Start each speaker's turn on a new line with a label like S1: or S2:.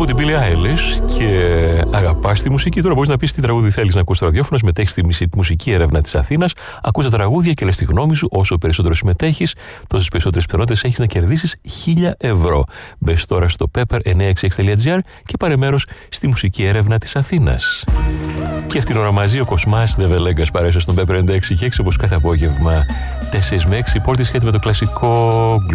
S1: από την Billie Eilish και αγαπάς τη μουσική. Τώρα μπορείς να πεις τι τραγούδι θέλεις να ακούσεις στο ραδιόφωνο, συμμετέχεις στη μουσική έρευνα της Αθήνας, ακούς τα τραγούδια και λες τη γνώμη σου. Όσο περισσότερο συμμετέχεις, τόσες περισσότερες πιθανότητες έχεις να κερδίσεις 1.000 ευρώ. Μπες τώρα στο pepper966.gr και πάρε μέρος στη μουσική έρευνα της Αθήνας. Και αυτήν την ώρα μαζί ο Κοσμάς Δεβελέγκας παρέωσε στον Pepper 96 και 6 όπως κάθε απόγευμα 4 με 6 πόρτη σχέτη με το κλασικό